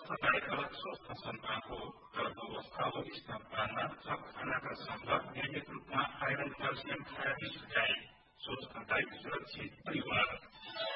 सफाई और स्वस्थ संतान हो, गर्भावस्था हो स्तनपानमा सब खानाका संग नियमित रूपमा आइरन क्याल्सियम खाएर सुझाए। स्वस्थ सुरक्षित परिवार।